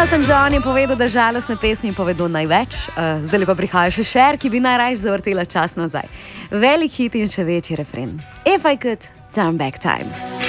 Elton John je povedal, da žalostne pesmi povedo največ, zdaj pa prihaja še Cher, ki bi najrajš zavrtela čas nazaj. Velik hit in še večji refren. If I could turn back time.